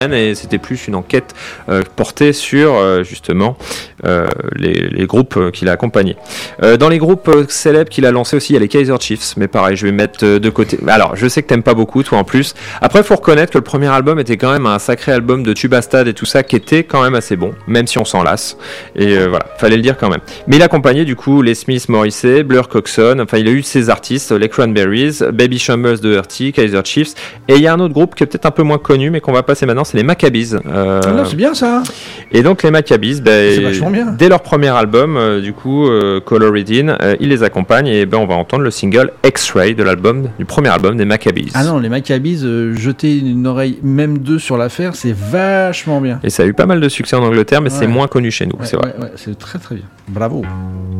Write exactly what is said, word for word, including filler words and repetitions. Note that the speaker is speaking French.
et c'était plus une enquête euh, portée sur euh, justement euh, les, les groupes qu'il a accompagnés. Euh, dans les groupes euh, célèbres qu'il a lancé aussi, il y a les Kaiser Chiefs, mais pareil, je vais mettre euh, de côté. Alors, je sais que t'aimes pas beaucoup, toi en plus. Après, il faut reconnaître que le premier album était quand même un sacré album de Tubastad et tout ça, qui était quand même assez bon, même si on s'en lasse. Et euh, voilà, fallait le dire quand même. Mais il a accompagné du coup les Smiths, Morrissey, Blur, Coxon. Enfin, il a eu ces artistes, les Cranberries, Baby Shambles de Hurty, Kaiser Chiefs. Et il y a un autre groupe qui est peut-être un peu moins connu, mais qu'on va passer maintenant, c'est les Maccabees. Euh, ah là, c'est bien ça. Et donc les Maccabees, ben, c'est vachement bien. Dès leur premier album, euh, du coup, euh, Colored In, euh, ils les accompagnent et ben on va entendre le single X-Ray de l'album, du premier album des Maccabees. Ah non, les Maccabees, euh, jeter une oreille, même deux sur l'affaire, c'est vachement bien. Et ça a eu pas mal de succès en Angleterre, mais ouais. c'est moins connu chez nous, ouais, c'est vrai. Ouais, ouais, c'est très très bien. Bravo.